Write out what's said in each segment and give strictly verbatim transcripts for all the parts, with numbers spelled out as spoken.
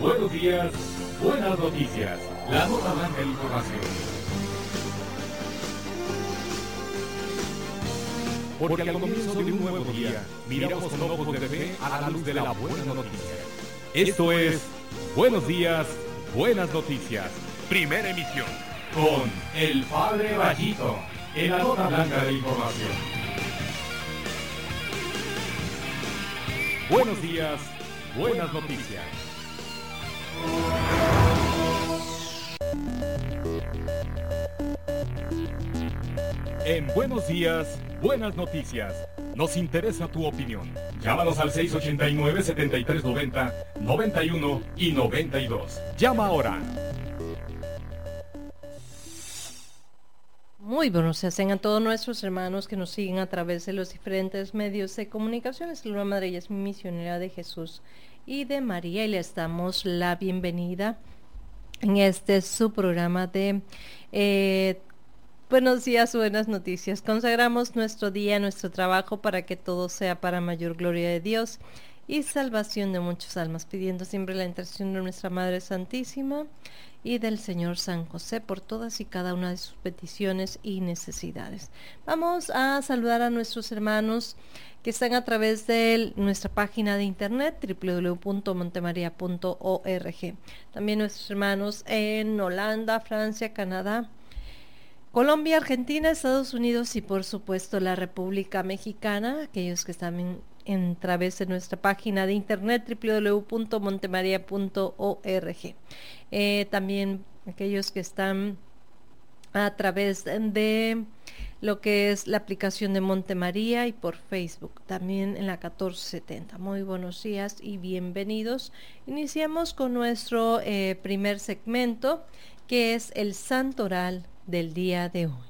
buenos días, buenas noticias. La nota blanca de información. Porque al comienzo de un nuevo día, miramos con ojos de fe a la luz de la buena noticia. Esto es Buenos Días, Buenas Noticias. Primera emisión. Con el Padre Rayito, en la nota blanca de información. Buenos días, buenas noticias. En Buenos Días, Buenas Noticias, nos interesa tu opinión. Llámanos al seis ochenta y nueve, setenta y tres noventa, noventa y uno y noventa y dos. Llama ahora. Muy buenos días a todos nuestros hermanos que nos siguen a través de los diferentes medios de comunicación. Es la Madre, ella es misionera de Jesús y de María, y les damos la bienvenida en este su programa de eh, Buenos días, buenas noticias. Consagramos nuestro día, nuestro trabajo para que todo sea para mayor gloria de Dios y salvación de muchas almas, pidiendo siempre la intercesión de nuestra Madre Santísima y del Señor San José por todas y cada una de sus peticiones y necesidades. Vamos a saludar a nuestros hermanos que están a través de nuestra página de internet doble u doble u doble u punto montemaria punto org. También nuestros hermanos en Holanda, Francia, Canadá, Colombia, Argentina, Estados Unidos y por supuesto la República Mexicana, aquellos que están en, en través de nuestra página de internet doble u doble u doble u punto montemaria punto org. Eh, también aquellos que están a través de lo que es la aplicación de Montemaría y por Facebook, también en la catorce setenta. Muy buenos días y bienvenidos. Iniciamos con nuestro eh, primer segmento, que es el Santo Oral del día de hoy.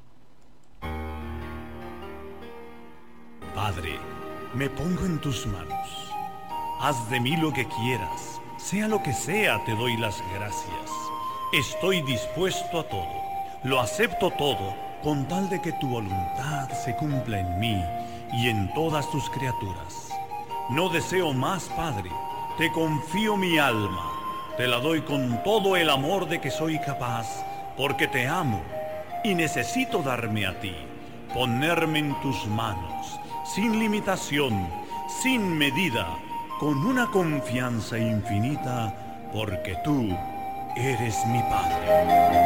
Padre, me pongo en tus manos. Haz de mí lo que quieras. Sea lo que sea, te doy las gracias. Estoy dispuesto a todo. Lo acepto todo, con tal de que tu voluntad se cumpla en mí y en todas tus criaturas. No deseo más, Padre. Te confío mi alma. Te la doy con todo el amor de que soy capaz, porque te amo y necesito darme a ti, ponerme en tus manos, sin limitación, sin medida, con una confianza infinita, porque tú eres mi Padre.